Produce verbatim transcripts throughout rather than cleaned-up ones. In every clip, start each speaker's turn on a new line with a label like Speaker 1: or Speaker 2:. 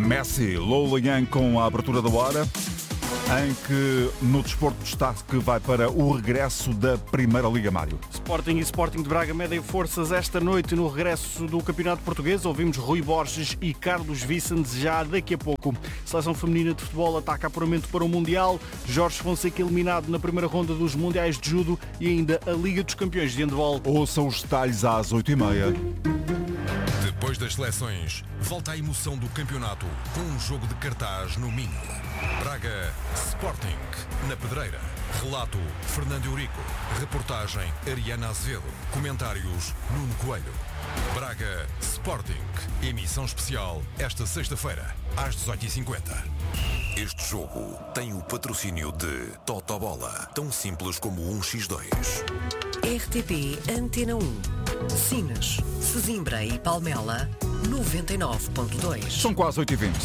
Speaker 1: Messi, Lola Yang com a abertura da hora, em que no desporto destaque vai para o regresso da Primeira Liga, Mário.
Speaker 2: Sporting e Sporting de Braga medem forças esta noite no regresso do Campeonato Português. Ouvimos Rui Borges e Carlos Vicente já daqui a pouco. Seleção feminina de futebol ataca apuramento para o Mundial. Jorge Fonseca eliminado na primeira ronda dos Mundiais de Judo e ainda a Liga dos Campeões de Handball.
Speaker 1: Ouçam os detalhes às oito e meia.
Speaker 3: Depois das seleções, volta a emoção do campeonato com um jogo de cartaz no Minho. Braga Sporting, na Pedreira. Relato Fernando Eurico. Reportagem Ariana Azevedo. Comentários Nuno Coelho. Braga Sporting. Emissão especial esta sexta-feira, às dezoito e cinquenta. Este jogo tem o patrocínio de Totobola, tão simples como um por dois.
Speaker 4: R T P Antena um. Sines, Sesimbra e Palmela, noventa e nove ponto dois.
Speaker 1: São quase oito e vinte.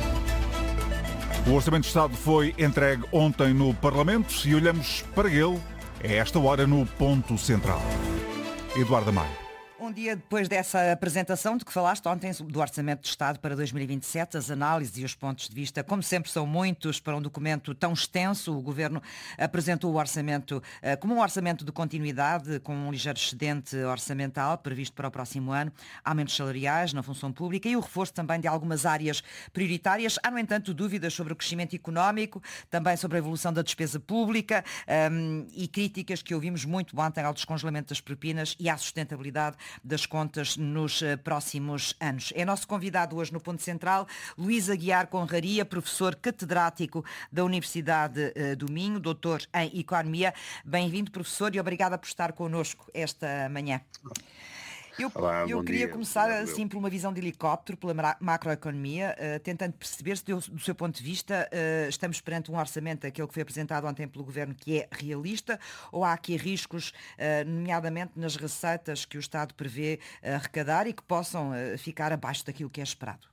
Speaker 1: O Orçamento de Estado foi entregue ontem no Parlamento e olhamos para ele a esta hora no ponto central. Eduardo Amaro.
Speaker 5: Um dia depois dessa apresentação de que falaste ontem do Orçamento de Estado para dois mil e vinte e sete, as análises e os pontos de vista, como sempre, são muitos para um documento tão extenso. O Governo apresentou o orçamento uh, como um orçamento de continuidade, com um ligeiro excedente orçamental previsto para o próximo ano, aumentos salariais na função pública e o reforço também de algumas áreas prioritárias. Há, no entanto, dúvidas sobre o crescimento económico, também sobre a evolução da despesa pública um, e críticas que ouvimos muito ontem ao descongelamento das propinas e à sustentabilidade das contas nos próximos anos. É nosso convidado hoje no Ponto Central, Luís Aguiar Conraria, professor catedrático da Universidade do Minho, doutor em Economia. Bem-vindo, professor, e obrigada por estar connosco esta manhã. Eu,
Speaker 6: Olá,
Speaker 5: eu queria
Speaker 6: dia.
Speaker 5: começar assim por uma visão de helicóptero, pela macroeconomia, uh, tentando perceber se do, do seu ponto de vista uh, estamos perante um orçamento, aquele que foi apresentado ontem pelo Governo, que é realista, ou há aqui riscos, uh, nomeadamente nas receitas que o Estado prevê uh, arrecadar e que possam uh, ficar abaixo daquilo que é esperado?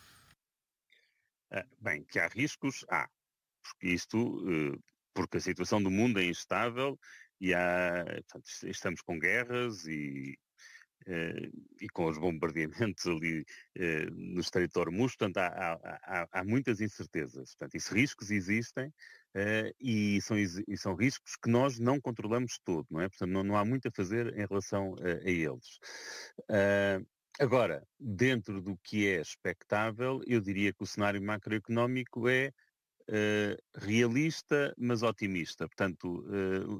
Speaker 6: Uh, bem, que há riscos, há. Porque isto, uh, porque a situação do mundo é instável e há, portanto, estamos com guerras e Uh, e com os bombardeamentos ali uh, no Estreito de Hormuz, portanto há, há, há, há muitas incertezas. Portanto, esses riscos existem uh, e, são, e são riscos que nós não controlamos todo, não é? Portanto, não, não há muito a fazer em relação uh, a eles. Uh, agora, dentro do que é expectável, eu diria que o cenário macroeconómico é uh, realista, mas otimista. Portanto, uh,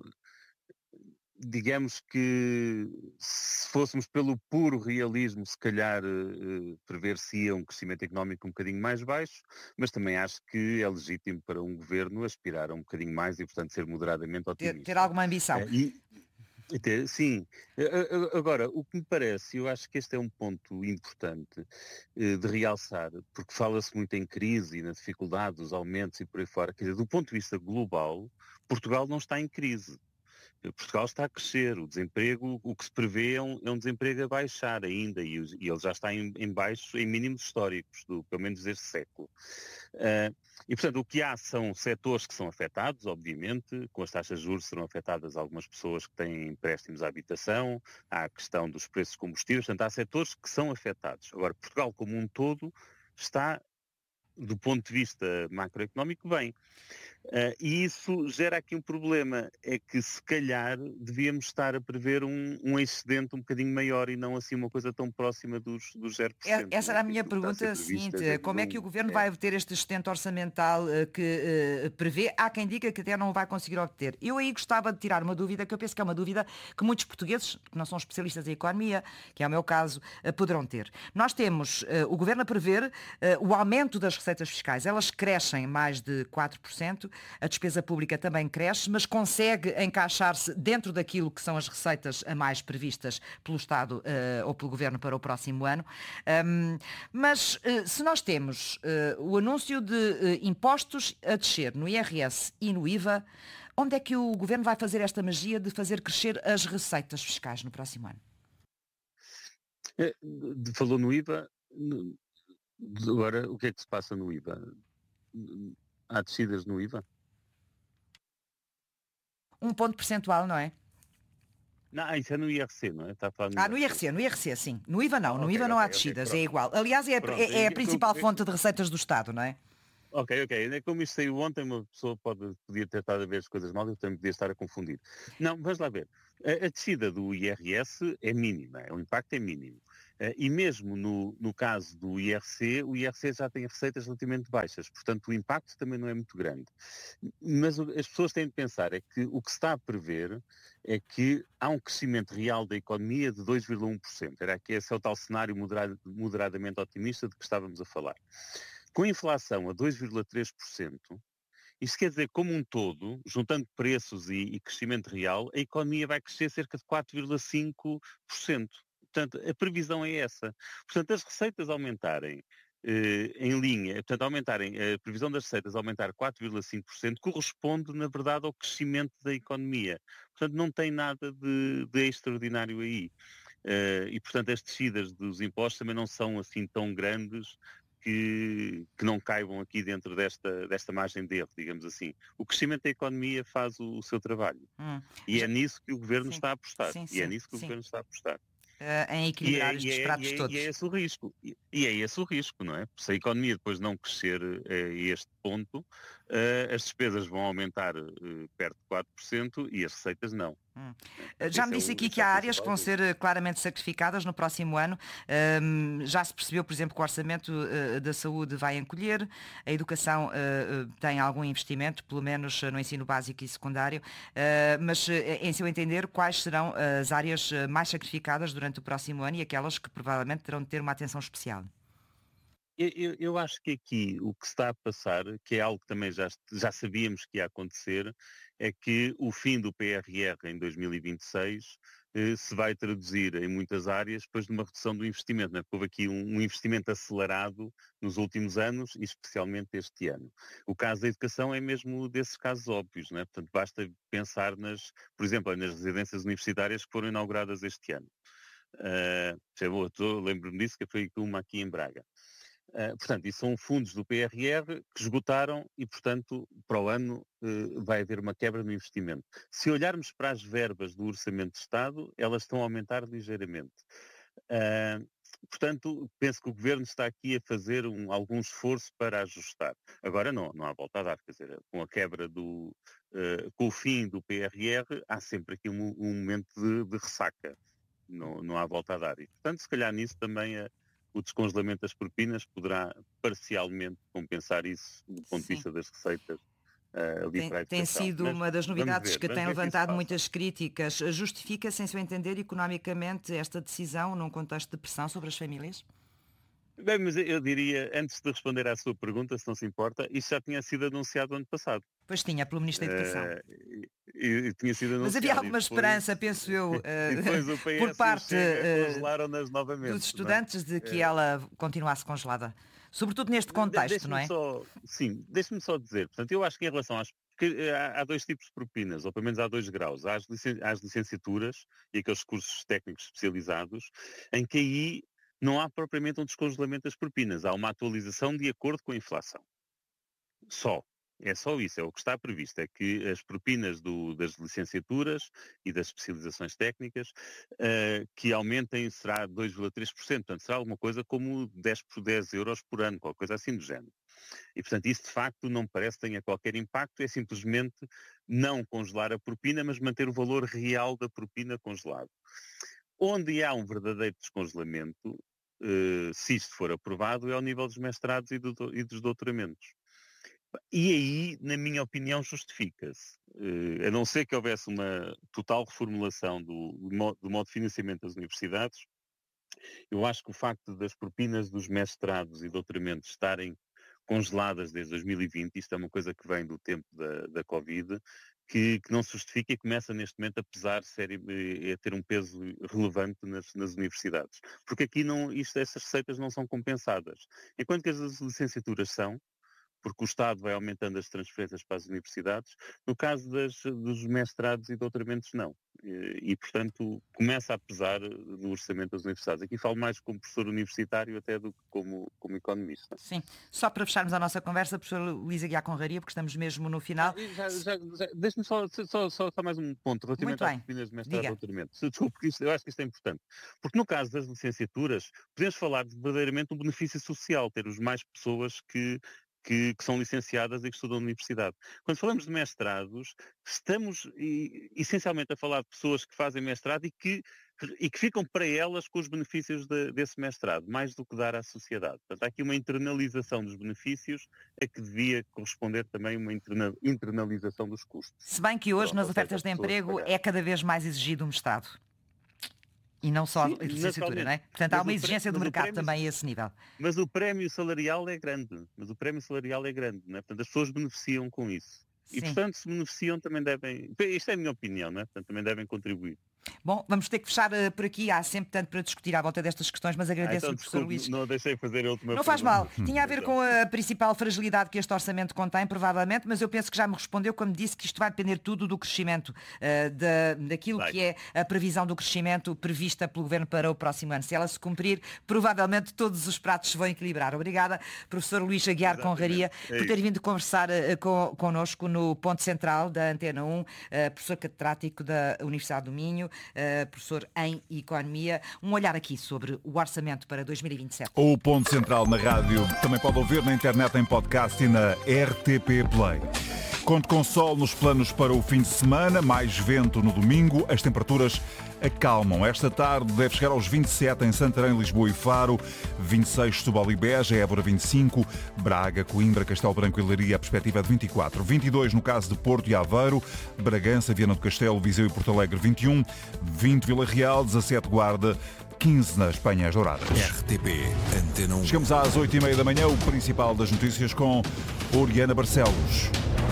Speaker 6: digamos que se fôssemos pelo puro realismo, se calhar uh, prever-se-ia um crescimento económico um bocadinho mais baixo, mas também acho que é legítimo para um governo aspirar a um bocadinho mais e, portanto, ser moderadamente otimista.
Speaker 5: Ter, ter alguma ambição.
Speaker 6: Uh, e, e ter, sim. Uh, agora, o que me parece, eu acho que este é um ponto importante uh, de realçar, porque fala-se muito em crise e na dificuldade dos aumentos e por aí fora. Quer dizer, do ponto de vista global, Portugal não está em crise. Portugal está a crescer, o desemprego, o que se prevê é um, é um desemprego a baixar ainda e, e ele já está em, em baixo em mínimos históricos, do, pelo menos deste século. Uh, e, portanto, o que há são setores que são afetados, obviamente, com as taxas de juros serão afetadas algumas pessoas que têm empréstimos à habitação, há a questão dos preços de combustíveis, portanto, há setores que são afetados. Agora, Portugal como um todo está, do ponto de vista macroeconómico, bem. Uh, e isso gera aqui um problema, é que se calhar devíamos estar a prever um, um excedente um bocadinho maior e não assim uma coisa tão próxima dos, dos zero por cento.
Speaker 5: Essa era a minha pergunta seguinte, como é que o Governo vai obter este excedente orçamental uh, que uh, prevê? Há quem diga que até não vai conseguir obter. Eu aí gostava de tirar uma dúvida, que eu penso que é uma dúvida que muitos portugueses, que não são especialistas em economia, que é o meu caso, uh, poderão ter. Nós temos uh, o Governo a prever uh, o aumento das receitas fiscais. Elas crescem mais de quatro por cento, a despesa pública também cresce, mas consegue encaixar-se dentro daquilo que são as receitas a mais previstas pelo Estado uh, ou pelo Governo para o próximo ano. Um, mas uh, se nós temos uh, o anúncio de uh, impostos a descer no I R S e no I V A, onde é que o Governo vai fazer esta magia de fazer crescer as receitas fiscais no próximo ano?
Speaker 6: Falou no I V A, agora o que é que se passa no I V A? Há descidas no I V A?
Speaker 5: Um ponto percentual, não é?
Speaker 6: Não, isso é no I R C, não é? Está a falar no
Speaker 5: Ah, no I R C, no I R C, sim. No I V A não, no
Speaker 6: Ok,
Speaker 5: I V A não há
Speaker 6: ok, ok,
Speaker 5: descidas,
Speaker 6: pronto.
Speaker 5: é igual. Aliás, é, a-
Speaker 6: Pronto,
Speaker 5: é- é a
Speaker 6: é que-
Speaker 5: principal
Speaker 6: é-
Speaker 5: fonte de receitas do Estado, não é?
Speaker 6: Ok, ok. É como isto saiu ontem, uma pessoa pode, podia ter estado a ver as coisas mal, eu também podia estar a confundir. Não, vamos lá ver. A, a descida do I R S é mínima, o impacto é mínimo. Eh, E mesmo no, no caso do I R C, o I R C já tem receitas relativamente baixas, portanto o impacto também não é muito grande. Mas o- as pessoas têm de pensar é que o que se está a prever é que há um crescimento real da economia de dois vírgula um por cento. Era que esse é o tal cenário moderado- moderadamente otimista de que estávamos a falar. Com a inflação a dois vírgula três por cento, isto quer dizer, como um todo, juntando preços e, e crescimento real, a economia vai crescer cerca de quatro vírgula cinco por cento. Portanto, a previsão é essa. Portanto, as receitas aumentarem eh, em linha, portanto, aumentarem, a previsão das receitas aumentar quatro vírgula cinco por cento corresponde, na verdade, ao crescimento da economia. Portanto, não tem nada de, de extraordinário aí. Eh, e, portanto, as descidas dos impostos também não são assim tão grandes que, que não caibam aqui dentro desta, desta margem de erro, digamos assim. O crescimento da economia faz o, o seu trabalho.
Speaker 5: Hum.
Speaker 6: E
Speaker 5: Já-
Speaker 6: é nisso que o governo
Speaker 5: Sim,
Speaker 6: está a apostar.
Speaker 5: sim,
Speaker 6: E é
Speaker 5: sim,
Speaker 6: nisso que o
Speaker 5: sim.
Speaker 6: governo está a apostar.
Speaker 5: Eh, em
Speaker 6: E é,
Speaker 5: equilibrar
Speaker 6: e,
Speaker 5: estes
Speaker 6: é,
Speaker 5: pratos
Speaker 6: e, é, e é
Speaker 5: todos.
Speaker 6: esse o risco. E, e é esse o risco, não é? Se a economia depois não crescer eh, a este ponto, eh, as despesas vão aumentar eh, perto de quatro por cento e as receitas não.
Speaker 5: Hum.
Speaker 6: Eh,
Speaker 5: Eh,
Speaker 6: portanto,
Speaker 5: Já
Speaker 6: esse
Speaker 5: me
Speaker 6: é
Speaker 5: disse
Speaker 6: o,
Speaker 5: aqui
Speaker 6: esse
Speaker 5: que
Speaker 6: é o
Speaker 5: há áreas que
Speaker 6: principal
Speaker 5: vão
Speaker 6: risco.
Speaker 5: ser eh, claramente sacrificadas no próximo ano. Hum, já se percebeu, por exemplo, que o orçamento eh, da saúde vai encolher, a educação eh, eh, tem algum investimento, pelo menos eh, no ensino básico e secundário, Eh, mas, eh, em seu entender, quais serão as áreas eh, mais sacrificadas durante o próximo ano e aquelas que provavelmente terão de ter uma atenção especial?
Speaker 6: Eu, eu- eu acho que aqui o que se está a passar, que é algo que também já, já sabíamos que ia acontecer, é que o fim do P R R em dois mil e vinte e seis eh, se vai traduzir em muitas áreas depois de uma redução do investimento. Não é? Porque houve aqui um, um investimento acelerado nos últimos anos e especialmente este ano. O caso da educação é mesmo desses casos óbvios. Não é? Portanto, basta pensar nas, por exemplo, nas residências universitárias que foram inauguradas este ano. Uh, eu lembro-me disso, que foi uma aqui em Braga. Uh, portanto, isso são fundos do P R R que esgotaram e, portanto, para o ano uh, vai haver uma quebra no investimento. Se olharmos para as verbas do Orçamento de Estado, elas estão a aumentar ligeiramente. Uh, portanto, penso que o Governo está aqui a fazer um, algum esforço para ajustar. Agora não, não há volta a dar, quer dizer, com a quebra do, uh, com o fim do P R R, há sempre aqui um, um momento de, de ressaca. Não, não há volta a dar. E, portanto, se calhar nisso também a, o descongelamento das propinas poderá parcialmente compensar isso do ponto de
Speaker 5: Sim.
Speaker 6: vista das receitas uh, ali
Speaker 5: Tem,
Speaker 6: para a
Speaker 5: tem
Speaker 6: educação.
Speaker 5: sido
Speaker 6: Mas
Speaker 5: uma das
Speaker 6: vamos
Speaker 5: novidades
Speaker 6: ver,
Speaker 5: que
Speaker 6: vamos
Speaker 5: tem
Speaker 6: ver se isso
Speaker 5: levantado
Speaker 6: passa.
Speaker 5: muitas críticas. Justifica-se, em seu entender, economicamente esta decisão num contexto de pressão sobre as famílias?
Speaker 6: Bem, mas eu diria, antes de responder à sua pergunta, se não se importa, isso já tinha sido anunciado ano passado.
Speaker 5: Pois tinha, pelo Ministro da Educação.
Speaker 6: Uh, e, e tinha sido
Speaker 5: Mas havia
Speaker 6: anunciado.
Speaker 5: alguma
Speaker 6: E depois,
Speaker 5: esperança, penso eu,
Speaker 6: e depois
Speaker 5: eh,
Speaker 6: o P
Speaker 5: por
Speaker 6: S e o
Speaker 5: parte
Speaker 6: Chega
Speaker 5: eh,
Speaker 6: congelaram-nas novamente.
Speaker 5: dos
Speaker 6: não é?
Speaker 5: estudantes de que
Speaker 6: Uh,
Speaker 5: ela continuasse congelada. Sobretudo neste
Speaker 6: De-
Speaker 5: contexto, não
Speaker 6: Deixe-me
Speaker 5: é?
Speaker 6: só, sim, deixe-me só dizer, portanto, eu acho que em relação às, porque eh, há, há dois tipos de propinas, ou pelo menos há dois graus, há as, licen, há as licenciaturas e aqueles cursos técnicos especializados, em que aí não há propriamente um descongelamento das propinas, há uma atualização de acordo com a inflação. Só. É só isso, é o que está previsto, é que as propinas do, das licenciaturas e das especializações técnicas uh, que aumentem será dois vírgula três por cento, portanto será alguma coisa como dez por dez euros por ano, qualquer coisa assim do género. E portanto isso de facto não me parece que tenha qualquer impacto, é simplesmente não congelar a propina, mas manter o valor real da propina congelado. Onde há um verdadeiro descongelamento, uh, se isto for aprovado, é ao nível dos mestrados e, do, e dos doutoramentos. E aí, na minha opinião, justifica-se. Uh, a não ser que houvesse uma total reformulação do, do, modo, do modo de financiamento das universidades, eu acho que o facto das propinas dos mestrados e doutoramentos estarem congeladas desde dois mil e vinte, isto é uma coisa que vem do tempo da, da Covid, que, que não se justifica e começa neste momento a pesar, sério, a ter um peso relevante nas, nas universidades. Porque aqui não, isto, estas receitas não são compensadas. Enquanto que as licenciaturas são, porque o Estado vai aumentando as transferências para as universidades. No caso das, dos mestrados e doutoramentos, não. E, e, portanto, começa a pesar no orçamento das universidades. Aqui falo mais como professor universitário até do que como, como economista.
Speaker 5: Sim. Só para fecharmos a nossa conversa, professor Luís Aguiar Conraria, porque estamos mesmo no final.
Speaker 6: Já, já, já, Deixe-me só, só, só, só mais um ponto relativamente às disciplinas de mestrado e doutoramento. Desculpe, porque isto, eu acho que isto é importante. Porque no caso das licenciaturas, podemos falar de verdadeiramente um benefício social, termos mais pessoas que Que, que são licenciadas e que estudam na universidade. Quando falamos de mestrados, estamos e, essencialmente a falar de pessoas que fazem mestrado e que, e que ficam para elas com os benefícios de, desse mestrado, mais do que dar à sociedade. Portanto, há aqui uma internalização dos benefícios a que devia corresponder também uma interna, internalização dos custos.
Speaker 5: Se bem que hoje, nas ofertas de emprego, é cada vez mais exigido um mestrado. E não só
Speaker 6: Sim,
Speaker 5: a licenciatura, não é? Portanto, há uma exigência do mercado prémio, também a esse nível.
Speaker 6: Mas o prémio salarial é grande. Mas o prémio salarial é grande, não é? Portanto, as pessoas beneficiam com isso. Sim. E, portanto, se beneficiam, também devem... Isto é a minha opinião, não é? Portanto, também devem contribuir.
Speaker 5: Bom, vamos ter que fechar uh, por aqui. Há sempre tanto para discutir à volta destas questões, mas agradeço
Speaker 6: ah, então,
Speaker 5: ao professor
Speaker 6: desculpe,
Speaker 5: Luís.
Speaker 6: Não deixei fazer a última
Speaker 5: Não faz mal.
Speaker 6: pergunta.
Speaker 5: Tinha a ver com a principal fragilidade que este orçamento contém, provavelmente, mas eu penso que já me respondeu quando disse que isto vai depender tudo do crescimento, uh, da, daquilo vai. que é a previsão do crescimento prevista pelo Governo para o próximo ano. Se ela se cumprir, provavelmente todos os pratos se vão equilibrar. Obrigada, professor Luís Aguiar Conraria, é por ter vindo conversar uh, com, connosco no Ponto Central da Antena um, uh, professor catedrático da Universidade do Minho, uh, professor em Economia. Um olhar aqui sobre o orçamento para dois mil e vinte e sete.
Speaker 1: O Ponto Central na rádio também pode ouvir na internet, em podcast e na R T P Play. Conto com sol nos planos para o fim de semana, mais vento no domingo, as temperaturas acalmam. Esta tarde deve chegar aos vinte e sete em Santarém, Lisboa e Faro, vinte e seis Setúbal e Beja, Évora vinte e cinco, Braga, Coimbra, Castelo Branco e Leiria, a perspectiva é de vinte e quatro, vinte e dois no caso de Porto e Aveiro, Bragança, Viana do Castelo, Viseu e Porto Alegre vinte e um, vinte Vila Real, dezassete Guarda, quinze nas Penhas Douradas.
Speaker 3: R T P Antena um.
Speaker 1: Chegamos às oito e meia da manhã, o principal das notícias com Oriana Barcelos.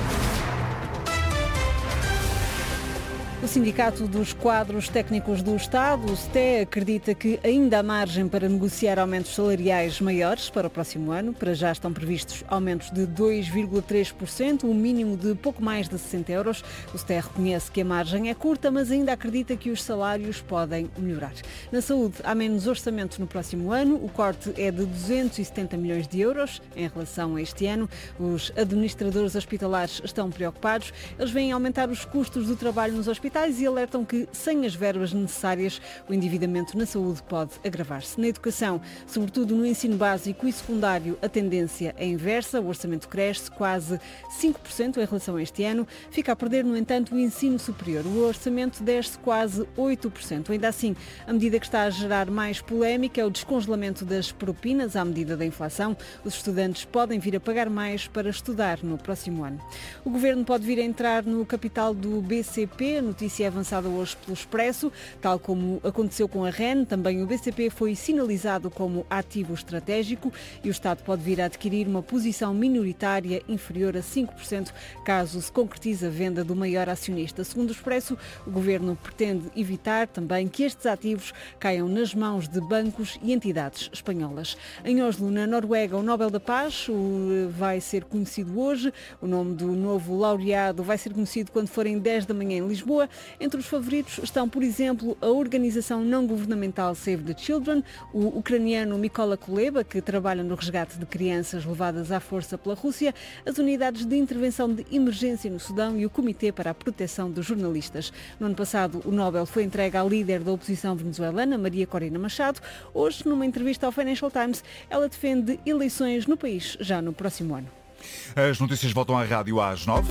Speaker 7: O Sindicato dos Quadros Técnicos do Estado, o S T E, acredita que ainda há margem para negociar aumentos salariais maiores para o próximo ano. Para já estão previstos aumentos de dois vírgula três por cento, um mínimo de pouco mais de sessenta euros. O S T E reconhece que a margem é curta, mas ainda acredita que os salários podem melhorar. Na saúde, há menos orçamento no próximo ano. O corte é de duzentos e setenta milhões de euros em relação a este ano. Os administradores hospitalares estão preocupados. Eles veem aumentar os custos do trabalho nos hospitais e alertam que, sem as verbas necessárias, o endividamento na saúde pode agravar-se. Na educação, sobretudo no ensino básico e secundário, a tendência é inversa. O orçamento cresce quase cinco por cento em relação a este ano. Fica a perder, no entanto, o ensino superior. O orçamento desce quase oito por cento. Ainda assim, a medida que está a gerar mais polémica é o descongelamento das propinas à medida da inflação. Os estudantes podem vir a pagar mais para estudar no próximo ano. O Governo pode vir a entrar no capital do B C P. A notícia é avançada hoje pelo Expresso, tal como aconteceu com a R E N. Também o B C P foi sinalizado como ativo estratégico e o Estado pode vir a adquirir uma posição minoritária inferior a cinco por cento caso se concretize a venda do maior acionista. Segundo o Expresso, o Governo pretende evitar também que estes ativos caiam nas mãos de bancos e entidades espanholas. Em Oslo, na Noruega, o Nobel da Paz vai ser conhecido hoje. O nome do novo laureado vai ser conhecido quando forem dez da manhã em Lisboa. Entre os favoritos estão, por exemplo, a organização não governamental Save the Children, o ucraniano Mykola Kuleba, que trabalha no resgate de crianças levadas à força pela Rússia, as unidades de intervenção de emergência no Sudão e o Comitê para a Proteção dos Jornalistas. No ano passado, o Nobel foi entregue à líder da oposição venezuelana, Maria Corina Machado. Hoje, numa entrevista ao Financial Times, ela defende eleições no país já no próximo ano.
Speaker 1: As notícias voltam à rádio às nove.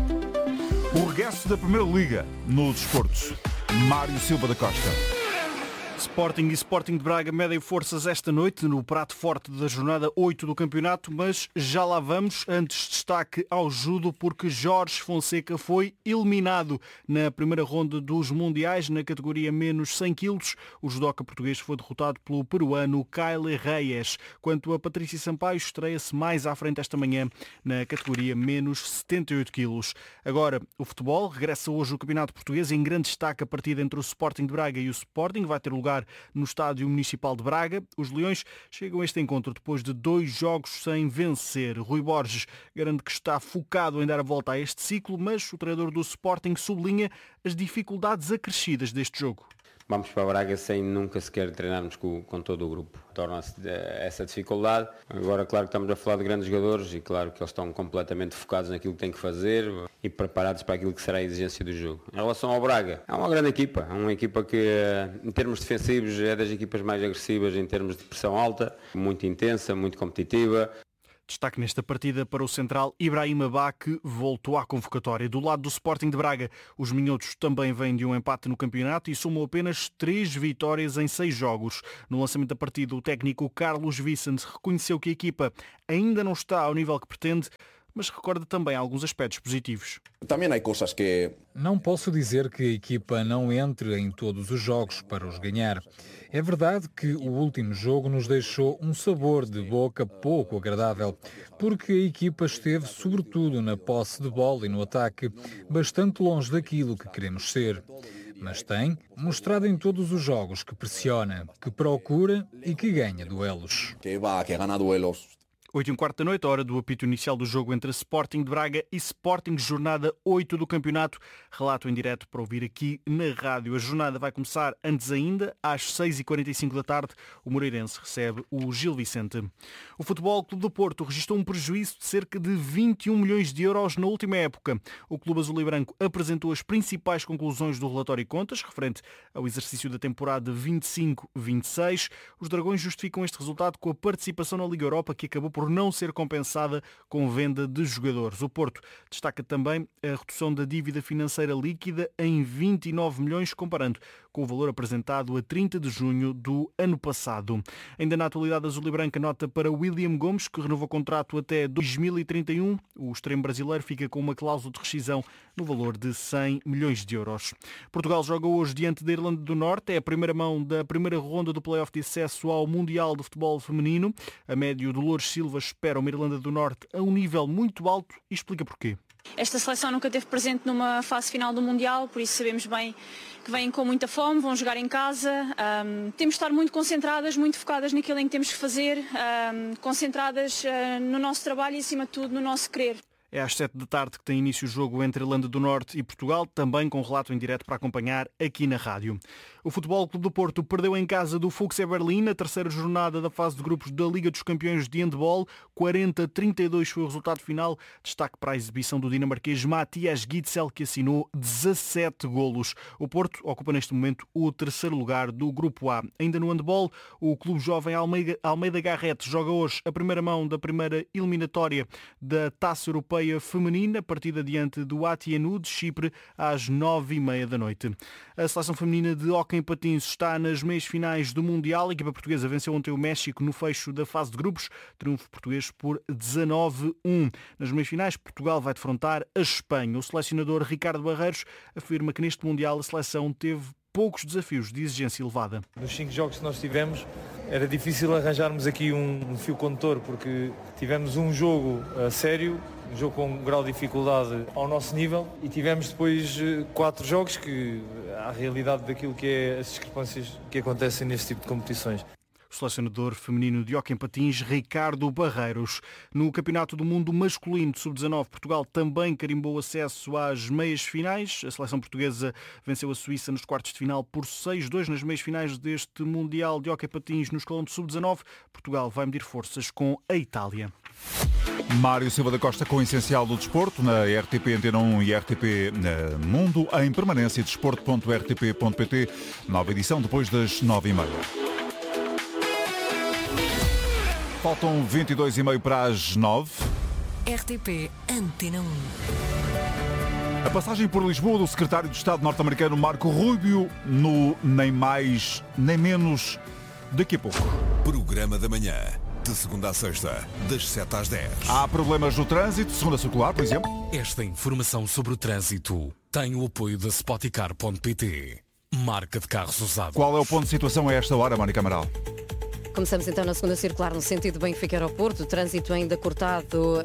Speaker 1: O regresso da Primeira Liga no desporto. Mário Silva da Costa.
Speaker 2: Sporting e Sporting de Braga medem forças esta noite no prato forte da jornada oito do campeonato, mas já lá vamos. Antes, destaque ao judo, porque Jorge Fonseca foi eliminado na primeira ronda dos mundiais na categoria menos cem quilos. O judoca português foi derrotado pelo peruano Kyle Reyes. Quanto a Patrícia Sampaio, estreia-se mais à frente esta manhã na categoria menos setenta e oito quilos. Agora, o futebol. Regressa hoje o campeonato português, em grande destaque a partida entre o Sporting de Braga e o Sporting. Vai ter lugar lugar no Estádio Municipal de Braga. Os Leões chegam a este encontro depois de dois jogos sem vencer. Rui Borges garante que está focado em dar a volta a este ciclo, mas o treinador do Sporting sublinha as dificuldades acrescidas deste jogo.
Speaker 8: Vamos para Braga sem nunca sequer treinarmos com, com todo o grupo. Torna-se essa dificuldade. Agora, claro que estamos a falar de grandes jogadores e claro que eles estão completamente focados naquilo que têm que fazer e preparados para aquilo que será a exigência do jogo. Em relação ao Braga, é uma grande equipa. É uma equipa que, em termos defensivos, é das equipas mais agressivas em termos de pressão alta, muito intensa, muito competitiva.
Speaker 2: Destaque nesta partida para o central Ibrahima Ba, que voltou à convocatória. Do lado do Sporting de Braga, os minhotos também vêm de um empate no campeonato e somam apenas três vitórias em seis jogos. No lançamento da partida, o técnico Carlos Vicente reconheceu que a equipa ainda não está ao nível que pretende, mas recorda também alguns aspectos positivos.
Speaker 9: Também há coisas que...
Speaker 10: Não posso dizer que a equipa não entre em todos os jogos para os ganhar. É verdade que o último jogo nos deixou um sabor de boca pouco agradável, porque a equipa esteve, sobretudo na posse de bola e no ataque, bastante longe daquilo que queremos ser. Mas tem mostrado em todos os jogos que pressiona, que procura e que ganha duelos.
Speaker 9: Que vai, que ganha duelos.
Speaker 2: oito e um quarto da noite, a hora do apito inicial do jogo entre Sporting de Braga e Sporting, jornada oito do campeonato. Relato em direto para ouvir aqui na rádio. A jornada vai começar antes ainda, às seis e quarenta e cinco da tarde. O Moreirense recebe o Gil Vicente. O Futebol Clube do Porto registrou um prejuízo de cerca de vinte e um milhões de euros na última época. O Clube Azul e Branco apresentou as principais conclusões do relatório e contas, referente ao exercício da temporada vinte e cinco vinte e seis. Os Dragões justificam este resultado com a participação na Liga Europa, que acabou por não ser compensada com venda de jogadores. O Porto destaca também a redução da dívida financeira líquida em vinte e nove milhões, comparando com o valor apresentado a trinta de junho do ano passado. Ainda na atualidade azul e branca, nota para William Gomes, que renovou o contrato até dois mil e trinta e um. O extremo brasileiro fica com uma cláusula de rescisão no valor de cem milhões de euros. Portugal joga hoje diante da Irlanda do Norte. É a primeira mão da primeira ronda do play-off de acesso ao Mundial de Futebol Feminino. A médio Dolores Silva espera uma Irlanda do Norte a um nível muito alto e explica porquê.
Speaker 11: Esta seleção nunca esteve presente numa fase final do Mundial, por isso sabemos bem que vêm com muita fome, vão jogar em casa. Um, temos de estar muito concentradas, muito focadas naquilo em que temos que fazer, um, concentradas uh, no nosso trabalho e, acima de tudo, no nosso querer.
Speaker 2: É às sete da tarde que tem início o jogo entre Irlanda do Norte e Portugal, também com relato em direto para acompanhar aqui na rádio. O Futebol Clube do Porto perdeu em casa do Füchse Berlim na terceira jornada da fase de grupos da Liga dos Campeões de Handball. quarenta a trinta e dois foi o resultado final. Destaque para a exibição do dinamarquês Mathias Gitzel, que assinou dezassete golos. O Porto ocupa neste momento o terceiro lugar do Grupo A. Ainda no handball, o Clube Jovem Almeida, Almeida Garrett joga hoje a primeira mão da primeira eliminatória da Taça Europeia Feminina, partida diante do Atienu de Chipre às nove e meia da noite. A seleção feminina de hóquei em patins está nas meias finais do Mundial. A equipa portuguesa venceu ontem o México no fecho da fase de grupos. Triunfo português por dezanove a um. Nas meias finais, Portugal vai defrontar a Espanha. O selecionador Ricardo Barreiros afirma que neste Mundial a seleção teve poucos desafios de exigência elevada.
Speaker 12: Nos cinco jogos que nós tivemos, era difícil arranjarmos aqui um fio condutor, porque tivemos um jogo a sério, um jogo com um grau de dificuldade ao nosso nível, e tivemos depois quatro jogos que há a realidade daquilo que é as discrepâncias que acontecem neste tipo de competições.
Speaker 2: O selecionador feminino de hóquei em patins, Ricardo Barreiros. No Campeonato do Mundo Masculino de sub dezanove, Portugal também carimbou acesso às meias finais. A seleção portuguesa venceu a Suíça nos quartos de final por seis a dois nas meias finais deste Mundial de hóquei em patins no escalão de sub dezanove. Portugal vai medir forças com a Itália.
Speaker 1: Mário Silva da Costa com o essencial do desporto na R T P Antena um e R T P Mundo em permanência desporto ponto r t p ponto p t. Nova edição depois das nove e meia. Faltam vinte e dois e meio para as nove.
Speaker 4: R T P Antena um.
Speaker 1: A passagem por Lisboa do secretário de Estado norte-americano Marco Rubio no nem mais nem menos daqui a pouco.
Speaker 3: Programa da manhã, de segunda a sexta, das sete às dez.
Speaker 1: Há problemas no trânsito, segunda circular, por exemplo?
Speaker 13: Esta informação sobre o trânsito tem o apoio da Spoticar ponto pt, marca de carros usados.
Speaker 1: Qual é o ponto de situação a esta hora, Mónica Amaral?
Speaker 14: Começamos então na segunda circular no sentido Benfica-Aeroporto, trânsito ainda cortado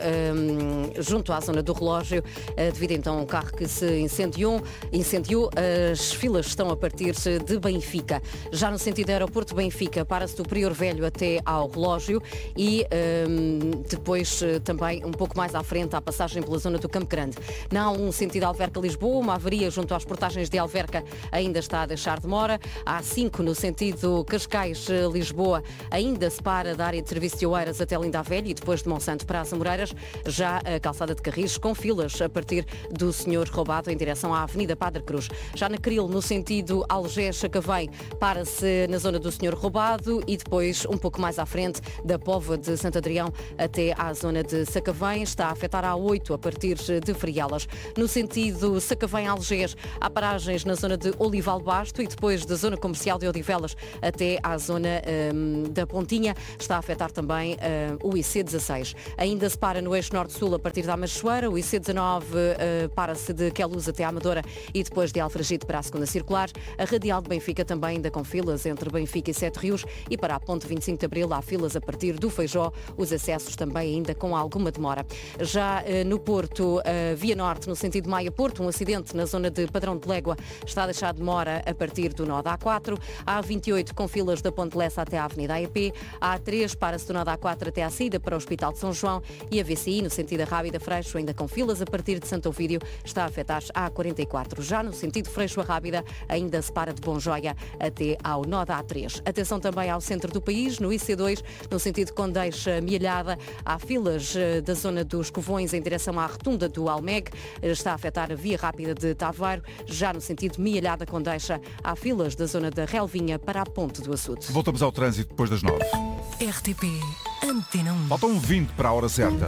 Speaker 14: um, junto à zona do relógio, uh, devido então a um carro que se incendiou, incendiou. As filas estão a partir de Benfica. Já no sentido aeroporto Benfica, para-se do Prior Velho até ao relógio e um, depois uh, também um pouco mais à frente à passagem pela zona do Campo Grande. Na A um sentido Alverca-Lisboa, uma avaria junto às portagens de Alverca ainda está a deixar demora. A A cinco no sentido Cascais-Lisboa ainda se para da área de serviço de Oeiras até Linda a Velha e depois de Monsanto para as Amoreiras. Já a calçada de Carris com filas a partir do Senhor Roubado em direção à Avenida Padre Cruz. Já na Cril, no sentido Algés-Sacavém, para-se na zona do Senhor Roubado e depois um pouco mais à frente da Póvoa de Santo Adrião até à zona de Sacavém. Está a afetar a A oito a partir de Frielas. No sentido Sacavém-Algés, há paragens na zona de Olival Basto e depois da zona comercial de Odivelas até à zona um, da Pontinha. Está a afetar também uh, o I C dezasseis. Ainda se para no eixo norte-sul a partir da Amachoeira. O I C dezanove uh, para-se de Queluz até à Amadora e depois de Alfragide para a segunda circular. A Radial de Benfica também ainda com filas entre Benfica e Sete Rios e para a Ponte vinte e cinco de Abril há filas a partir do Feijó. Os acessos também ainda com alguma demora. Já uh, no Porto, uh, Via Norte, no sentido Maia-Porto, um acidente na zona de Padrão de Légua está a deixar demora a partir do nó da A quatro. A A vinte e oito com filas da Ponte Lessa até à Avenida A E P. A A três para-se do nó da A quatro até à saída para o Hospital de São João e a V C I no sentido Rábida Freixo ainda com filas a partir de Santo Ovídio está a afetar a A quarenta e quatro. Já no sentido Freixo a Rábida ainda se para de Bom Joia até ao nó da A três. Atenção também ao centro do país, no I C dois, no sentido Condeixa-Mielhada, há filas da zona dos Covões em direção à rotunda do Almeg, está a afetar a via rápida de Taveiro. Já no sentido Mielhada-Condeixa, há filas da zona da Relvinha para a Ponte do Açude.
Speaker 1: Voltamos ao trânsito depois das nove.
Speaker 4: R T P Antena um.
Speaker 1: Faltam vinte para a hora certa.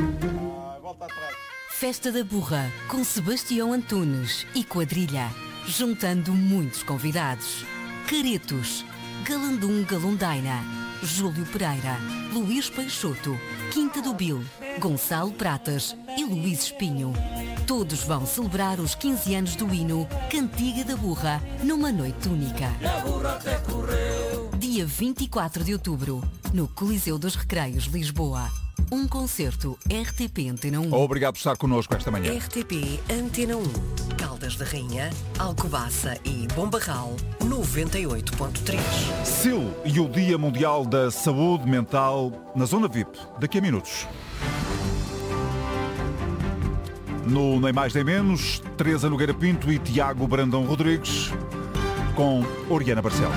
Speaker 4: Festa da Burra com Sebastião Antunes e quadrilha, juntando muitos convidados. Caretos, Galandum Galundaina, Júlio Pereira, Luís Peixoto, Quinta do Bil, Gonçalo Pratas e Luís Espinho. Todos vão celebrar os quinze anos do hino Cantiga da Burra numa noite única. Dia vinte e quatro de outubro, no Coliseu dos Recreios, Lisboa. Um concerto R T P Antena um.
Speaker 1: Obrigado por estar connosco esta manhã.
Speaker 4: R T P Antena um. Caldas da Rainha, Alcobaça e Bombarral, noventa e oito ponto três.
Speaker 1: S I L e o Dia Mundial da Saúde Mental na Zona V I P. Daqui a minutos. No Nem Mais Nem Menos, Teresa Nogueira Pinto e Tiago Brandão Rodrigues com Oriana Barcelos.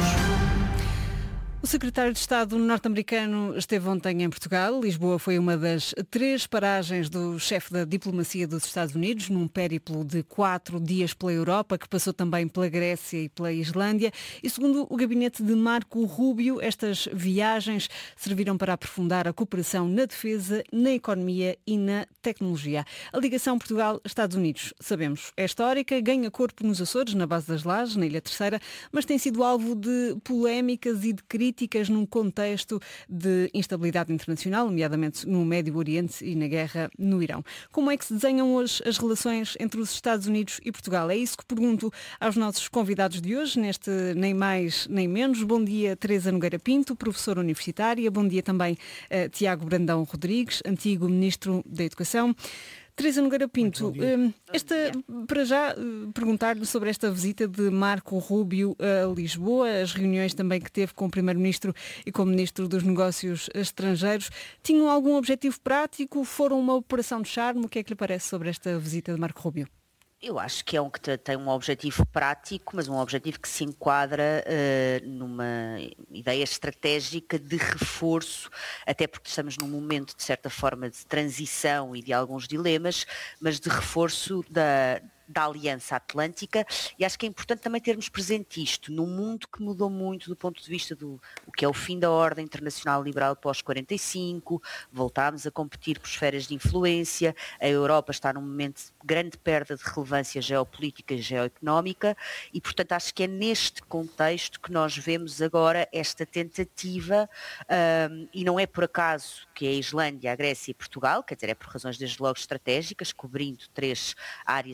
Speaker 7: O secretário de Estado norte-americano esteve ontem em Portugal. Lisboa foi uma das três paragens do chefe da diplomacia dos Estados Unidos, num périplo de quatro dias pela Europa, que passou também pela Grécia e pela Islândia. E segundo o gabinete de Marco Rubio, estas viagens serviram para aprofundar a cooperação na defesa, na economia e na tecnologia. A ligação Portugal-Estados Unidos, sabemos, é histórica, ganha corpo nos Açores, na base das Lajes, na Ilha Terceira, mas tem sido alvo de polémicas e de críticas num contexto de instabilidade internacional, nomeadamente no Médio Oriente e na guerra no Irão. Como é que se desenham hoje as relações entre os Estados Unidos e Portugal? É isso que pergunto aos nossos convidados de hoje, neste Nem Mais Nem Menos. Bom dia, Teresa Nogueira Pinto, professora universitária. Bom dia também, uh, Tiago Brandão Rodrigues, antigo Ministro da Educação. Teresa Nogueira Pinto, esta, para já perguntar-lhe sobre esta visita de Marco Rubio a Lisboa, as reuniões também que teve com o Primeiro-Ministro e com o Ministro dos Negócios Estrangeiros, tinham algum objetivo prático? Foram uma operação de charme? O que é que lhe parece sobre esta visita de Marco Rubio?
Speaker 15: Eu acho que é um que tem um objetivo prático, mas um objetivo que se enquadra uh, numa ideia estratégica de reforço, até porque estamos num momento, de certa forma, de transição e de alguns dilemas, mas de reforço da... da Aliança Atlântica, e acho que é importante também termos presente isto, num mundo que mudou muito do ponto de vista do o que é o fim da ordem internacional liberal pós quarenta e cinco, voltámos a competir por esferas de influência, a Europa está num momento de grande perda de relevância geopolítica e geoeconómica, e portanto acho que é neste contexto que nós vemos agora esta tentativa, um, e não é por acaso que a Islândia, a Grécia e Portugal, quer dizer, é por razões desde logo estratégicas, cobrindo três áreas estratégicas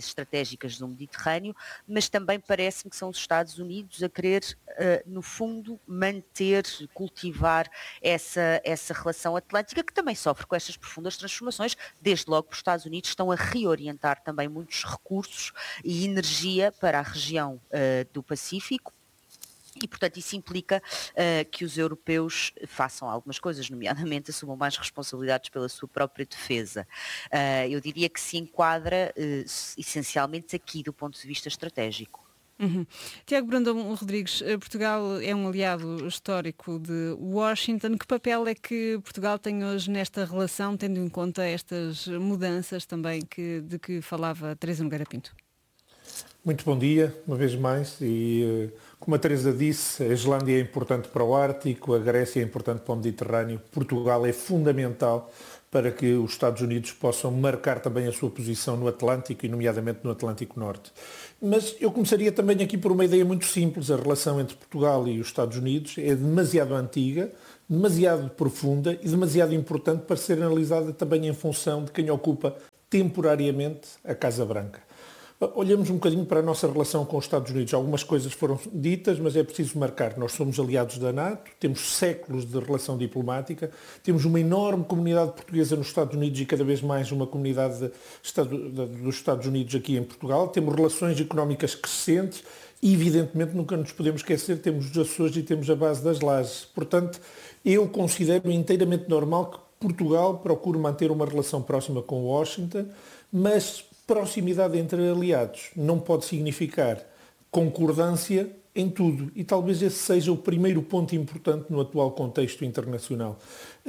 Speaker 15: estratégicas do Mediterrâneo, mas também parece-me que são os Estados Unidos a querer, no fundo, manter, cultivar essa, essa relação atlântica, que também sofre com estas profundas transformações. Desde logo, os Estados Unidos estão a reorientar também muitos recursos e energia para a região uh, do Pacífico. E, portanto, isso implica uh, que os europeus façam algumas coisas, nomeadamente assumam mais responsabilidades pela sua própria defesa. Uh, eu diria que se enquadra uh, essencialmente aqui do ponto de vista estratégico.
Speaker 7: Uhum. Tiago Brandão Rodrigues, Portugal é um aliado histórico de Washington. Que papel é que Portugal tem hoje nesta relação, tendo em conta estas mudanças também que, de que falava Teresa Nogueira Pinto?
Speaker 16: Muito bom dia, uma vez mais, e como a Teresa disse, a Islândia é importante para o Ártico, a Grécia é importante para o Mediterrâneo, Portugal é fundamental para que os Estados Unidos possam marcar também a sua posição no Atlântico e nomeadamente no Atlântico Norte. Mas eu começaria também aqui por uma ideia muito simples. A relação entre Portugal e os Estados Unidos é demasiado antiga, demasiado profunda e demasiado importante para ser analisada também em função de quem ocupa temporariamente a Casa Branca. Olhamos um bocadinho para a nossa relação com os Estados Unidos. Algumas coisas foram ditas, mas é preciso marcar. Nós somos aliados da NATO, temos séculos de relação diplomática, temos uma enorme comunidade portuguesa nos Estados Unidos e cada vez mais uma comunidade dos Estados Unidos aqui em Portugal. Temos relações económicas crescentes e, evidentemente, nunca nos podemos esquecer, temos os Açores e temos a base das Lajes. Portanto, eu considero inteiramente normal que Portugal procure manter uma relação próxima com Washington, mas proximidade entre aliados não pode significar concordância em tudo, e talvez esse seja o primeiro ponto importante no atual contexto internacional.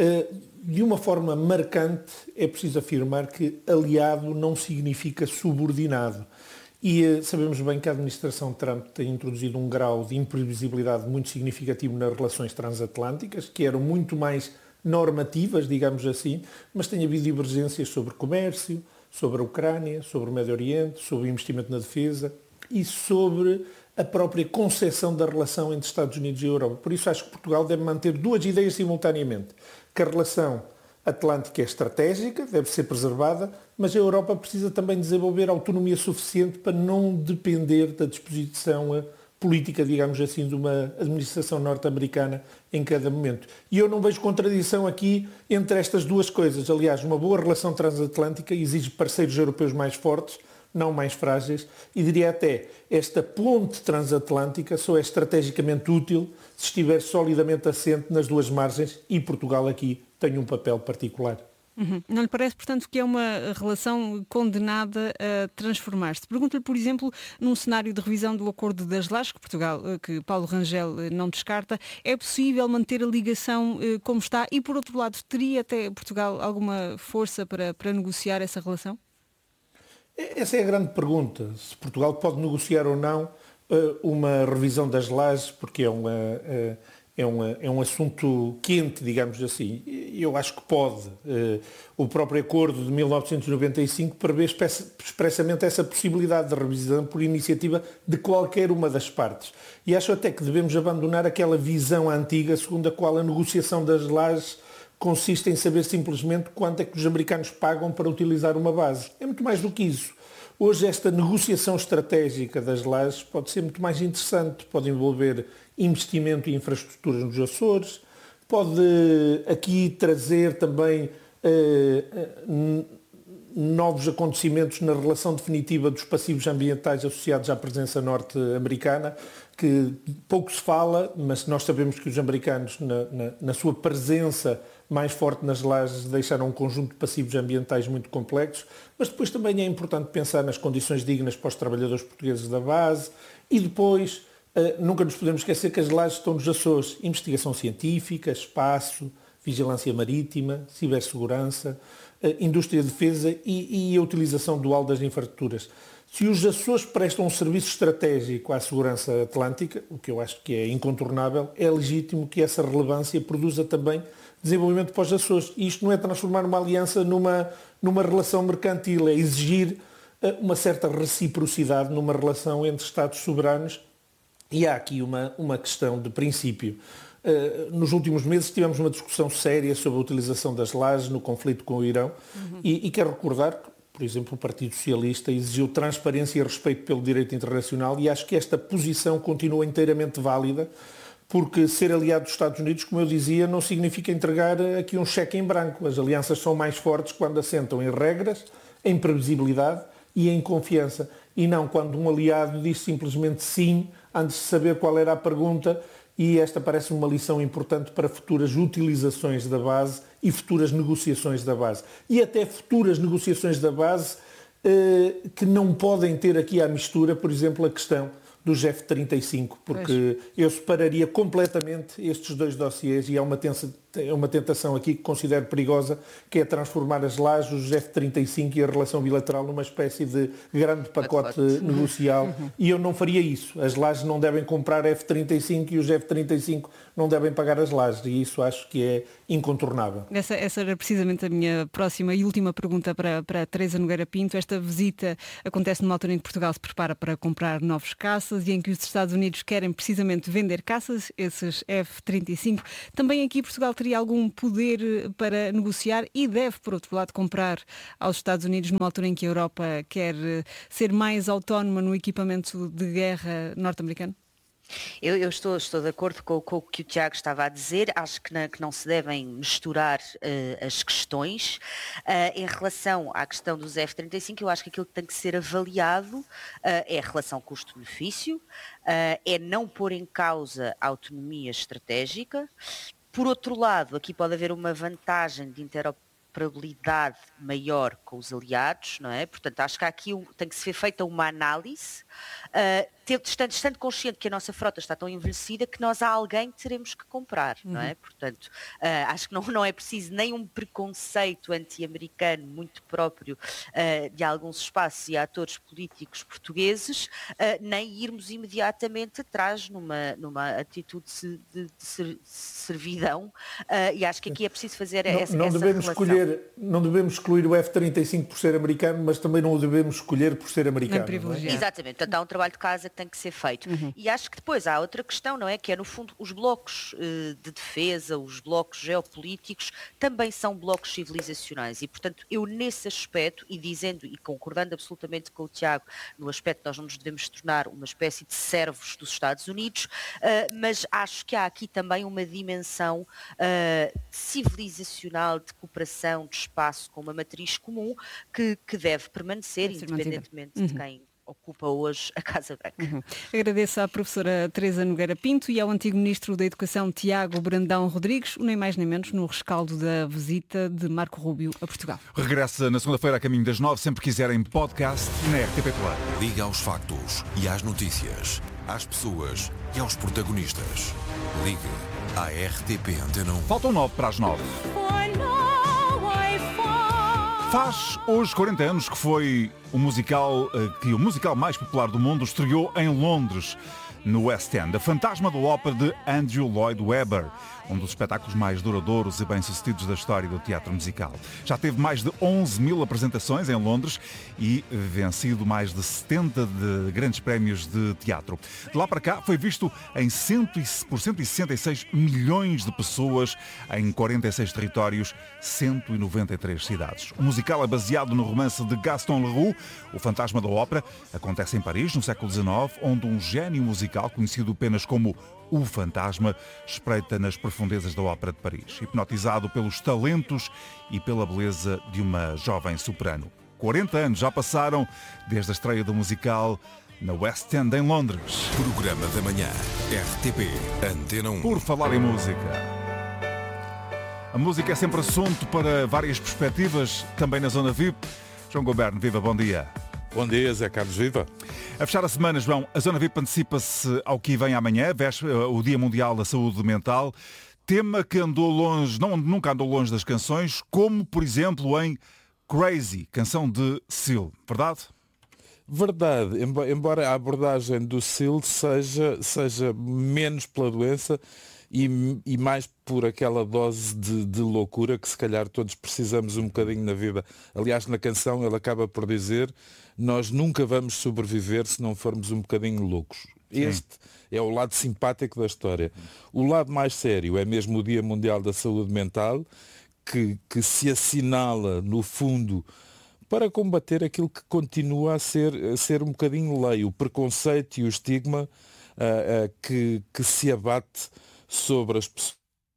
Speaker 16: De uma forma marcante, é preciso afirmar que aliado não significa subordinado. E sabemos bem que a administração Trump tem introduzido um grau de imprevisibilidade muito significativo nas relações transatlânticas, que eram muito mais normativas, digamos assim, mas tem havido divergências sobre comércio, sobre a Ucrânia, sobre o Médio Oriente, sobre o investimento na defesa e sobre a própria concepção da relação entre Estados Unidos e Europa. Por isso acho que Portugal deve manter duas ideias simultaneamente, que a relação atlântica é estratégica, deve ser preservada, mas a Europa precisa também desenvolver autonomia suficiente para não depender da disposição política, digamos assim, de uma administração norte-americana em cada momento. E eu não vejo contradição aqui entre estas duas coisas. Aliás, uma boa relação transatlântica exige parceiros europeus mais fortes, não mais frágeis, e diria até, esta ponte transatlântica só é estrategicamente útil se estiver solidamente assente nas duas margens, e Portugal aqui tem um papel particular.
Speaker 7: Uhum. Não lhe parece, portanto, que é uma relação condenada a transformar-se? Pergunto-lhe, por exemplo, num cenário de revisão do Acordo das Lajes, que Portugal, que Paulo Rangel não descarta, é possível manter a ligação como está? E, por outro lado, teria até Portugal alguma força para, para negociar essa relação?
Speaker 16: Essa é a grande pergunta. Se Portugal pode negociar ou não uma revisão das Lajes, porque é uma... É um, é um assunto quente, digamos assim. Eu acho que pode. O próprio acordo de mil novecentos e noventa e cinco prevê expressamente essa possibilidade de revisão por iniciativa de qualquer uma das partes. E acho até que devemos abandonar aquela visão antiga segundo a qual a negociação das lajes consiste em saber simplesmente quanto é que os americanos pagam para utilizar uma base. É muito mais do que isso. Hoje esta negociação estratégica das lajes pode ser muito mais interessante, pode envolver investimento em infraestruturas nos Açores, pode aqui trazer também eh, novos acontecimentos na relação definitiva dos passivos ambientais associados à presença norte-americana, que pouco se fala, mas nós sabemos que os americanos, na, na, na sua presença mais forte nas lajes, deixaram um conjunto de passivos ambientais muito complexos, mas depois também é importante pensar nas condições dignas para os trabalhadores portugueses da base e depois... Uh, nunca nos podemos esquecer que as lajes estão nos Açores. Investigação científica, espaço, vigilância marítima, cibersegurança, uh, indústria de defesa e, e a utilização dual das infraestruturas. Se os Açores prestam um serviço estratégico à segurança atlântica, o que eu acho que é incontornável, é legítimo que essa relevância produza também desenvolvimento para os Açores. E isto não é transformar uma aliança numa, numa relação mercantil, é exigir uh, uma certa reciprocidade numa relação entre Estados soberanos. E há aqui uma, uma questão de princípio. Uh, nos últimos meses tivemos uma discussão séria sobre a utilização das lajes no conflito com o Irão, uhum. e, e quero recordar que por exemplo, o Partido Socialista exigiu transparência e respeito pelo direito internacional e acho que esta posição continua inteiramente válida, porque ser aliado dos Estados Unidos, como eu dizia, não significa entregar aqui um cheque em branco. As alianças são mais fortes quando assentam em regras, em previsibilidade e em confiança, e não quando um aliado diz simplesmente sim antes de saber qual era a pergunta, e esta parece uma lição importante para futuras utilizações da base e futuras negociações da base. E até futuras negociações da base eh, que não podem ter aqui à mistura, por exemplo, a questão dos F trinta e cinco, porque pois. eu separaria completamente estes dois dossiês e há uma, tensa, é uma tentação aqui que considero perigosa, que é transformar as lajes, os F trinta e cinco e a relação bilateral numa espécie de grande pacote, pacote. negocial uhum. e eu não faria isso. As lajes não devem comprar F trinta e cinco e os F trinta e cinco não devem pagar as lajes, e isso acho que é incontornável.
Speaker 7: Essa, essa era precisamente a minha próxima e última pergunta para, para a Teresa Nogueira Pinto. Esta visita acontece numa altura em que Portugal se prepara para comprar novos caças e em que os Estados Unidos querem precisamente vender caças, esses F trinta e cinco. Também aqui Portugal teria algum poder para negociar e deve, por outro lado, comprar aos Estados Unidos numa altura em que a Europa quer ser mais autónoma no equipamento de guerra norte-americano?
Speaker 15: Eu, eu estou, estou de acordo com, com o que o Tiago estava a dizer. Acho que, na, que não se devem misturar uh, as questões. Uh, em relação à questão dos F trinta e cinco, eu acho que aquilo que tem que ser avaliado uh, é a relação custo-benefício, uh, é não pôr em causa a autonomia estratégica. Por outro lado, aqui pode haver uma vantagem de interoperabilidade maior com os aliados, não é? Portanto, acho que aqui tem que ser feita uma análise, uh, estando, estando consciente que a nossa frota está tão envelhecida que nós há alguém que teremos que comprar, uhum. não é? Portanto, uh, acho que não, não é preciso nem um preconceito anti-americano muito próprio uh, de alguns espaços e atores políticos portugueses, uh, nem irmos imediatamente atrás numa, numa atitude de, de, de servidão, uh, e acho que aqui é preciso fazer
Speaker 16: não,
Speaker 15: essa,
Speaker 16: não
Speaker 15: essa
Speaker 16: devemos
Speaker 15: relação.
Speaker 16: Escolher, não devemos excluir o F trinta e cinco por ser americano, mas também não o devemos escolher por ser americano. Não é?
Speaker 15: Exatamente, portanto há um trabalho de casa que tem que ser feito. Uhum. E acho que depois há outra questão, não é? Que é, no fundo, os blocos uh, de defesa, os blocos geopolíticos, também são blocos civilizacionais. E, portanto, eu nesse aspecto, e dizendo e concordando absolutamente com o Tiago, no aspecto que nós não nos devemos tornar uma espécie de servos dos Estados Unidos, uh, mas acho que há aqui também uma dimensão uh, civilizacional, de cooperação, de espaço com uma matriz comum que, que deve permanecer, independentemente uhum. de quem ocupa hoje a Casa Branca.
Speaker 7: Uhum. Agradeço à professora Teresa Nogueira Pinto e ao antigo Ministro da Educação Tiago Brandão Rodrigues, nem mais nem menos no rescaldo da visita de Marco Rubio a Portugal.
Speaker 1: Regressa na segunda-feira a caminho das nove, sempre quiserem podcast na R T P Play.
Speaker 3: Liga aos factos e às notícias, às pessoas e aos protagonistas. Ligue à R T P Antena um.
Speaker 1: Faltam nove para as nove. Faz hoje quarenta anos que foi o musical, que o musical mais popular do mundo estreou em Londres, no West End. A Fantasma da Ópera de Andrew Lloyd Webber, um dos espetáculos mais duradouros e bem-sucedidos da história do teatro musical. Já teve mais de onze mil apresentações em Londres e vencido mais de setenta de grandes prémios de teatro. De lá para cá foi visto em cento por cento e sessenta e seis milhões de pessoas em quarenta e seis territórios, cento e noventa e três cidades. O musical é baseado no romance de Gaston Leroux, O Fantasma da Ópera. Acontece em Paris, no século dezenove, onde um gênio musical, conhecido apenas como o Fantasma, espreita nas profundezas da Ópera de Paris, hipnotizado pelos talentos e pela beleza de uma jovem soprano. quarenta anos já passaram desde a estreia do musical na West End, em Londres.
Speaker 3: Programa da manhã, R T P Antena um.
Speaker 1: Por falar em música, a música é sempre assunto para várias perspectivas, também na Zona V I P. João Goberno, viva, bom dia.
Speaker 17: Bom dia, Zé Carlos, viva.
Speaker 1: A fechar a semana, João, a Zona V I P antecipa-se ao que vem amanhã, o Dia Mundial da Saúde Mental, tema que andou longe, não, nunca andou longe das canções, como, por exemplo, em Crazy, canção de Seal, verdade?
Speaker 17: Verdade, embora a abordagem do Seal seja, seja menos pela doença e, e mais por aquela dose de, de loucura que se calhar todos precisamos um bocadinho na vida. Aliás, na canção ele acaba por dizer: nós nunca vamos sobreviver se não formos um bocadinho loucos. Sim. Este é o lado simpático da história. O lado mais sério é mesmo o Dia Mundial da Saúde Mental, que, que se assinala, no fundo, para combater aquilo que continua a ser, a ser um bocadinho lei, o preconceito e o estigma uh, uh, que, que se abate sobre as pessoas.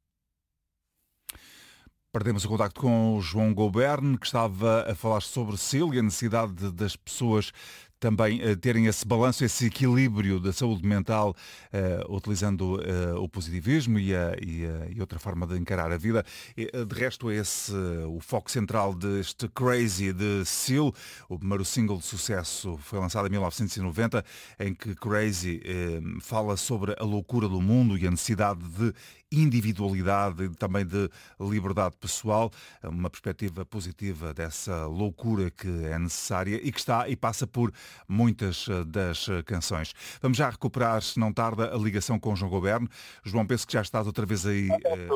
Speaker 1: Perdemos o contacto com o João Gobern, que estava a falar sobre S I L e a necessidade de, das pessoas também uh, terem esse balanço, esse equilíbrio da saúde mental, uh, utilizando uh, o positivismo e, a, e, a, e outra forma de encarar a vida. E, uh, de resto, esse uh, o foco central deste Crazy de S I L, o primeiro single de sucesso, foi lançado em mil novecentos e noventa, em que Crazy uh, fala sobre a loucura do mundo e a necessidade de individualidade e também de liberdade pessoal, uma perspectiva positiva dessa loucura que é necessária e que está e passa por muitas das canções. Vamos já recuperar, se não tarda, a ligação com o João Gobern. João, penso que já estás outra vez aí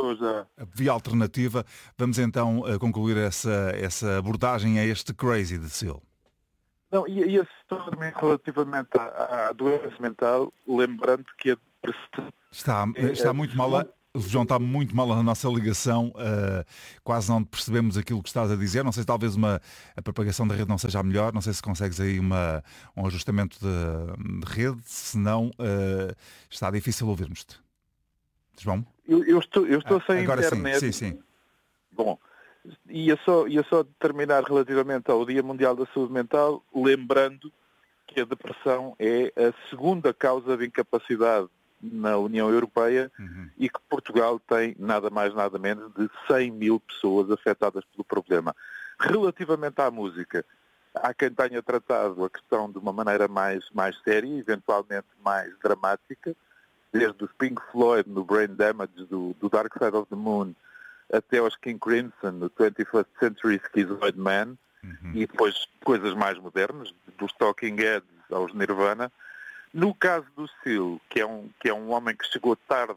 Speaker 1: a via alternativa. Vamos então concluir essa, essa abordagem a este Crazy de S I L.
Speaker 18: Não, e, e também relativamente à, à doença mental, lembrando que a
Speaker 1: Está, está muito mal a... João, está muito mal a nossa ligação, uh, quase não percebemos aquilo que estás a dizer. Não sei se talvez uma, a propagação da rede não seja a melhor, não sei se consegues aí uma, um ajustamento de, de rede, se não uh, está difícil ouvirmos-te. João?
Speaker 18: Eu, eu estou, eu estou ah, sem
Speaker 1: agora
Speaker 18: internet.
Speaker 1: Sim, sim, sim.
Speaker 18: Bom, ia só, ia só terminar relativamente ao Dia Mundial da Saúde Mental, lembrando que a depressão é a segunda causa de incapacidade na União Europeia uhum. e que Portugal tem nada mais nada menos de cem mil pessoas afetadas pelo problema. Relativamente à música, há quem tenha tratado a questão de uma maneira mais, mais séria, eventualmente mais dramática, desde o Pink Floyd no Brain Damage do, do Dark Side of the Moon até aos King Crimson no twenty-first Century Schizoid Man uhum. e depois coisas mais modernas, dos Talking Heads aos Nirvana. No caso do S I L, que é um, que é um homem que chegou tarde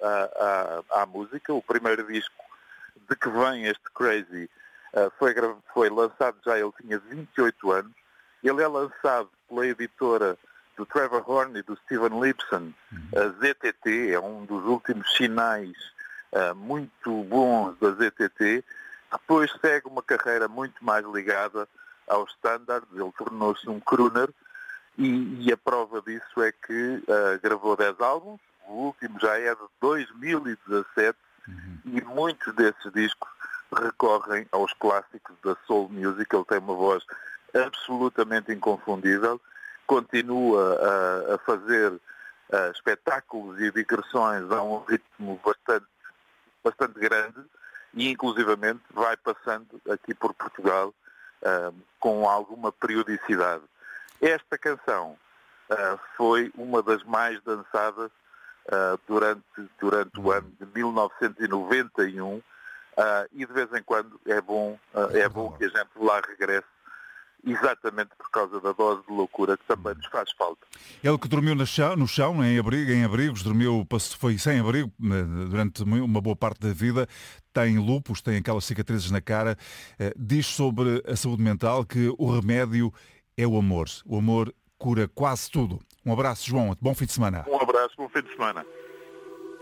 Speaker 18: à, à, à música, o primeiro disco de que vem este Crazy uh, foi, foi lançado já, ele tinha vinte e oito anos. Ele é lançado pela editora do Trevor Horn e do Steven Lipson, a Z T T, é um dos últimos sinais uh, muito bons da Z T T. Depois segue uma carreira muito mais ligada aos standards, ele tornou-se um crooner. E, e a prova disso é que uh, gravou dez álbuns, o último já é de dois mil e dezassete uhum. e muitos desses discos recorrem aos clássicos da soul music. Ele tem uma voz absolutamente inconfundível, continua a, a fazer uh, espetáculos e digressões a um ritmo bastante, bastante grande e inclusivamente vai passando aqui por Portugal uh, com alguma periodicidade. Esta canção uh, foi uma das mais dançadas uh, durante, durante o ano de mil novecentos e noventa e um uh, e de vez em quando é bom, uh, é bom que a gente lá regresse, exatamente por causa da dose de loucura que também nos faz falta.
Speaker 1: Ele que dormiu no chão, no chão em, abrigo, em abrigos, dormiu, foi sem abrigo durante uma boa parte da vida, tem lupus, tem aquelas cicatrizes na cara, uh, diz sobre a saúde mental que o remédio é o amor. O amor cura quase tudo. Um abraço, João. Bom fim de semana.
Speaker 18: Um abraço, bom fim de semana.